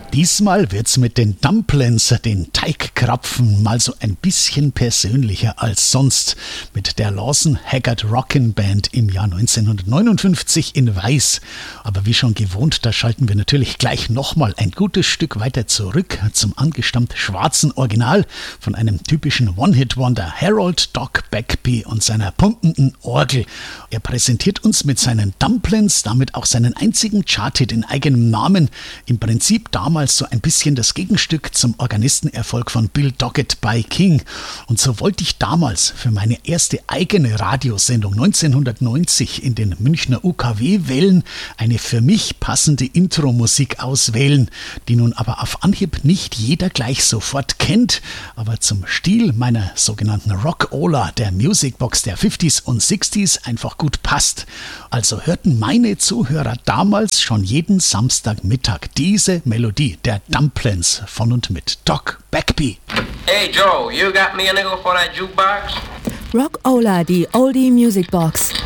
Diesmal wird's mit den Dumplings, den Teigkrapfen, mal so ein bisschen persönlicher als sonst. Mit der Lawson Haggard Rockin' Band im Jahr 1959 in Weiß. Aber wie schon gewohnt, da schalten wir natürlich gleich nochmal ein gutes Stück weiter zurück zum angestammt schwarzen Original von einem typischen One-Hit-Wonder Harold Doc Bagby und seiner pumpenden Orgel. Er präsentiert uns mit seinen Dumplings damit auch seinen einzigen Charthit in eigenem Namen. Im Prinzip damals so ein bisschen das Gegenstück zum Organistenerfolg von Bill Doggett bei King. Und so wollte ich damals für meine erste eigene Radiosendung 1990 in den Münchner UKW-Wellen eine für mich passende Intro-Musik auswählen, die nun aber auf Anhieb nicht jeder gleich sofort kennt, aber zum Stil meiner sogenannten Rock-Ola, der Musicbox der 50s und 60s, einfach gut passt. Also hörten meine Zuhörer damals schon jeden Samstagmittag diese Melodie der Dumplings von und mit Doc Bagby. Hey Joe, you got me a nickel for that jukebox? Rock-Ola, die Oldie Music Box.